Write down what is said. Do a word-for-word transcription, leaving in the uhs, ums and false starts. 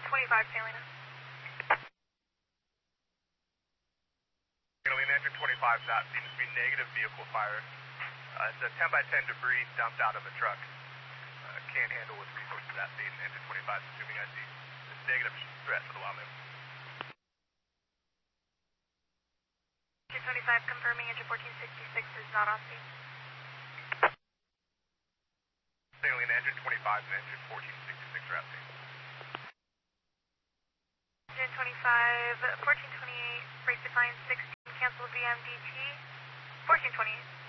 twenty-five, Salina. Salina, engine twenty-five, that seems to be negative vehicle fire. Uh, it's a ten by ten debris dumped out of a truck. Uh, can't handle with resources that scene. Engine twenty-five, assuming I see this negative threat for the Wildman. Engine twenty-five, confirming engine fourteen sixty-six is not on scene. Salina, engine twenty-five and engine fourteen sixty-six are at scene. Engine twenty-five, fourteen twenty-eight, break define sixteen, cancel V M D T, fourteen twenty-eight.